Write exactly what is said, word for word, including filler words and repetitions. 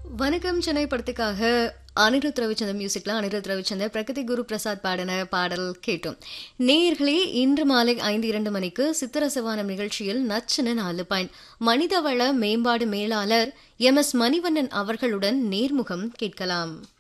வணக்கம் சென்னை படத்துக்காக அனிருத் ரவிச்சந்தர் மியூசிக்ல அனிருத் ரவிச்சந்தர் பிரகதி குரு பிரசாத் பாடின பாடல் கேட்டோம். நேயர்களே, இன்று மாலை ஐந்து இரண்டு மணிக்கு சித்திரசவானம் நிகழ்ச்சியில் நச்சுன்னு நாலு பாயிண்ட் மனிதவள மேம்பாடு மேலாளர் எம் எஸ் மணிவண்ணன் அவர்களுடன் நேர்முகம் கேட்கலாம்.